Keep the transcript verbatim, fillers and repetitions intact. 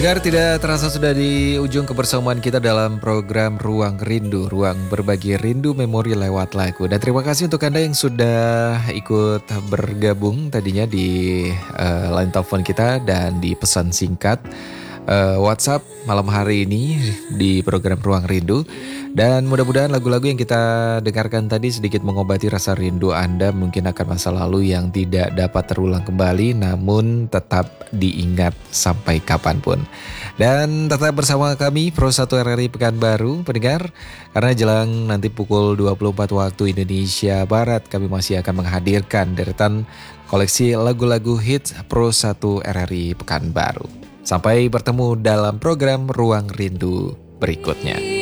Agar tidak terasa sudah di ujung kebersamaan kita dalam program Ruang Rindu, ruang berbagi rindu memori lewat lagu. Dan terima kasih untuk Anda yang sudah ikut bergabung tadinya di uh, line telepon kita dan di pesan singkat uh, WhatsApp malam hari ini di program Ruang Rindu. Dan mudah-mudahan lagu-lagu yang kita dengarkan tadi sedikit mengobati rasa rindu Anda mungkin akan masa lalu yang tidak dapat terulang kembali namun tetap diingat sampai kapanpun. Dan tetap bersama kami Pro satu R R I Pekanbaru pendengar, karena jelang nanti pukul dua puluh empat waktu Indonesia Barat kami masih akan menghadirkan deretan koleksi lagu-lagu hits Pro satu R R I Pekanbaru. Sampai bertemu dalam program Ruang Rindu berikutnya.